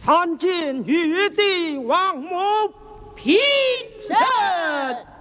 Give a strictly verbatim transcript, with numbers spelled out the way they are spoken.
参见玉帝王母平身。